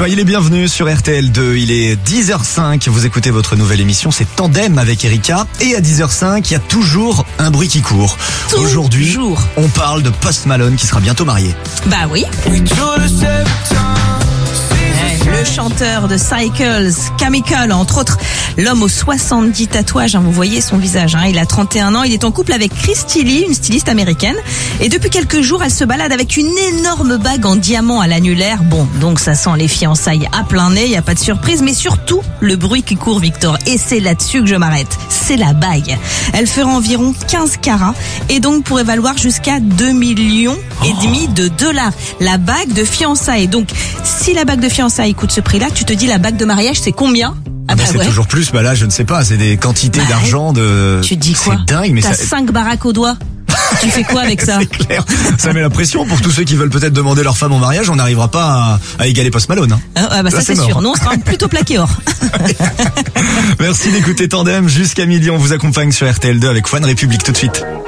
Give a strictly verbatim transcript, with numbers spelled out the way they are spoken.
Soyez les bienvenus sur R T L deux, il est dix heures cinq, vous écoutez votre nouvelle émission, c'est Tandem avec Erika. Et à dix heures cinq, il y a toujours un bruit qui court. Toujours. Aujourd'hui, on parle de Post Malone qui sera bientôt marié. Bah oui. Le chanteur de Cycles, Chemical, entre autres, l'homme aux soixante-dix tatouages, hein, vous voyez son visage, hein, il a trente et un ans, il est en couple avec Christy Lee, une styliste américaine, et depuis quelques jours, elle se balade avec une énorme bague en diamant à l'annulaire. Bon, donc ça sent les fiançailles à plein nez, il y a pas de surprise, mais surtout le bruit qui court, Victor, et c'est là-dessus que je m'arrête, c'est la bague. Elle fera environ quinze carats, et donc pourrait valoir jusqu'à deux millions et demi de dollars. La bague de fiançailles, donc si la bague de fiançailles coûte ce prix-là, tu te dis la bague de mariage c'est combien? Ah bah, bah c'est ouais. toujours plus, bah là je ne sais pas, c'est des quantités bah, d'argent de... Tu te dis quoi? C'est dingue, mais t'as ça... cinq baraques au doigt. Tu fais quoi avec ça? C'est clair, ça met la pression pour tous ceux qui veulent peut-être demander leur femme en mariage, on n'arrivera pas à, à égaler Post Malone. Hein. Ah, ah bah là, ça c'est, c'est sûr, nous on sera plutôt plaqué or. Merci d'écouter Tandem jusqu'à midi, on vous accompagne sur R T L deux avec One République tout de suite.